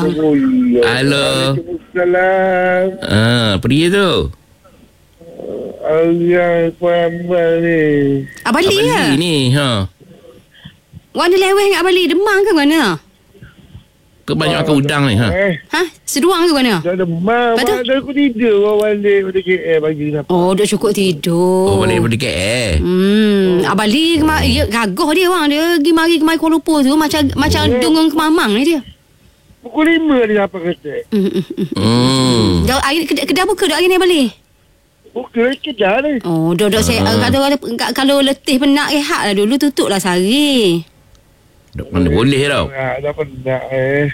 Wang. Halo. Waalaikumsalam. Apa dia tu? Yang Kuambal ni. Abali ya? Ni, Wang ni leweh dengan Abali. Demam ke mana? Ke banyak makan udang ni, Seduang ke mana? Dah demam. Betul? Dah aku tidur. Orang balik pada KL pagi ni. Duk cukup tidur. balik daripada KL. Abali gagah dia Wang. Dia pergi mari kemari Kuala Lumpur tu. Macam dongeng ke mamang ni dia. Pukul 5 dia dapat kereta. Kedai buka duk hari ni Abali? Buka kedai ni. Duduk saya kalau letih penat rehat lah dulu tutup lah sehari. Mana boleh tau. Dah penat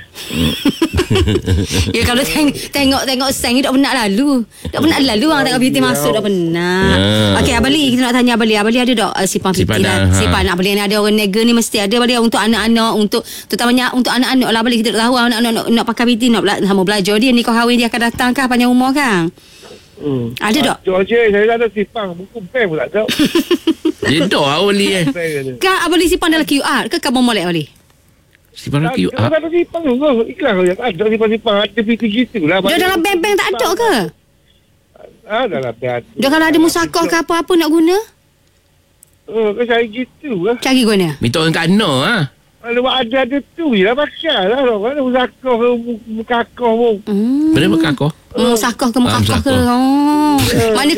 Ya kalau tengok seng ni tak penat lalu. Tak penat lalu orang tengok beauty masuk dah penat. Okey Abali, kita nak tanya Abali. Abali ada tak simpan beauty lah. Simpan nak Abali ni ada orang nega ni mesti ada Abali untuk anak-anak, untuk terutamanya untuk anak-anak lah Abali. Kita tak tahu anak-anak nak pakai beauty, nak sama belajar dia ni kau kahwin dia akan datang kah panjang umur kan? Ada tak? Tu je saya dah ada simpang. Buku pen pun tak tahu. Dia dah Abali Kak Abali simpan dalam QR ke kamu molek Abali? Simpan dalam QR. Tak ada simpang tu. Ikhlas kau yang ada simpang-simpang. Ada PT gitu lah. Dia dalam bank-bank tak ada ke? Dalam bank. Dia kalau ada musakah ke apa-apa nak guna? Kau cari gitu lah. Cari guna. Minta orang kana Kalau ada tu je lah pakai lah. Kalau musakah ke mukakah pun. Benda berkakor. Musakah ke mukakah ke. Mana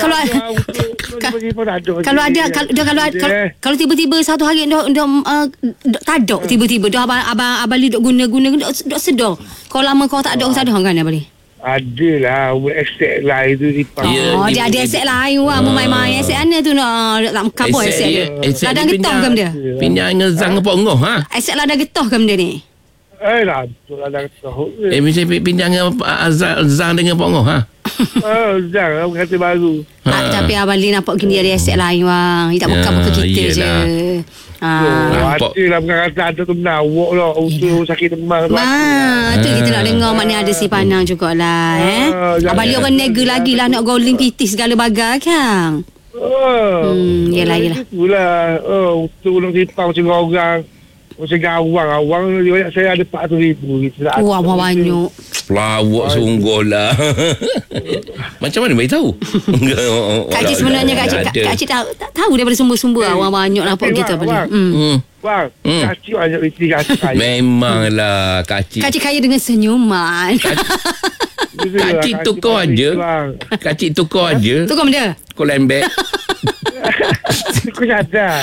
kalau tiba-tiba satu hari tak ada tiba-tiba dah abali duk guna-guna duk sedar. Kalau lama kau tak ada kan Abali? Adalah aset lain tu simpang. Dia ada aset lain wah main-main aset mana tu nak tak kabur aset dia. Ladang getah ke dia? Pinjam ngezang ke pok ngoh Aset ladang getah ke dia ni? Lah tu ladang getah. Mesti pinjam ngezang dengan pok ngoh Zang kata baru. Tapi Abali nampak gini ada aset lain wang. Dia tak buka-buka kita je. Adalah bukan kata ada tu menawak lah. Untuk sakit demam tu. Tu kita nak dengar maknanya ada si Panang jugalah. Abali orang nega lagi lah nak golling pitis segala bagai kan. Yelah. Itulah. Untuk orang simpang macam orang. Macam awang saya ada 400,000 gitu. Wah banyak. Pelawak sungguh lah. Macam mana beritahu? Kak Cik sebenarnya Kak Cik tahu daripada sumber-sumber orang banyak nampak kita Abali. Bang, Kak Cik banyak isi Kak Cik. Memanglah Kak Cik. Kak Cik kaya dengan senyuman. Kak Cik tukar aja. Kak Cik tukar aja. Tukar benda? Kau lembek. Kau sadar.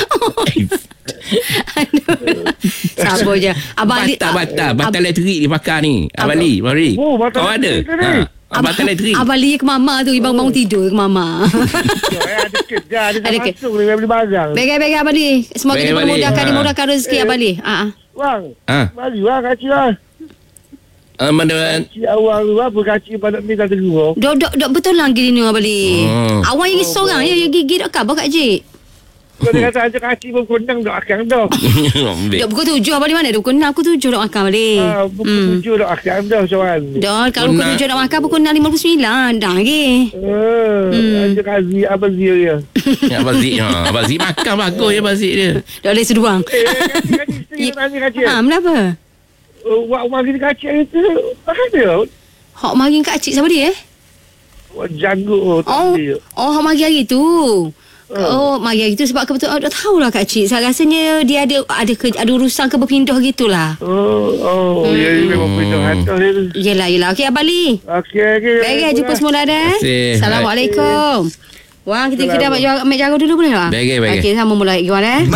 Sabar je. Batal elektrik dia pakai ni. Abali, mari. Kau ada? Batal elektrik. Abali ke mama tu, ibang bangun tidur ke mama. Ada kerja, ada masuk dia beli barang. Baik Abali. Semoga dimudahkan rezeki Abali. Bang, mari bang Kak Cik lah. Mana Cik awal tu apa Kak Cik pada minta tegur. Dok betul lah gini ni Abali. Awak yang seorang ya gigi dak khabar Kak Cik. Kau dia kata ajak Kak Cik pun konang dak akang dah. Dak pukul 7 Abali mana? Dak pukul 6 pukul 7 dak makan Abali. Pukul 7 dak akang dah soal. Dah kalau pukul 7 dak makan pukul 6.59 dah lagi. Ajak Aziz Abang Zia dia. Abang Zik makan bagus je Abang Zik dia. Dak boleh seduang. Kak Cik tanya Kak Cik. Kenapa? Wak mari Kak Cik itu pakai dia. Hak mari Kak Cik siapa dia? Jago tadi. Hak mari hari tu. Mari hari tu sebab kebetulan dah tahulah Kak Cik. Saya rasanya dia ada urusan ke berpindah gitulah. Ya memang pindah hantar dia. Yelah. Okey Abali. Okey. Baik jumpa semula dah. Assalamualaikum. Wah, kita ambil jaga dulu boleh tak? Baik. Okey, sama mula lagi.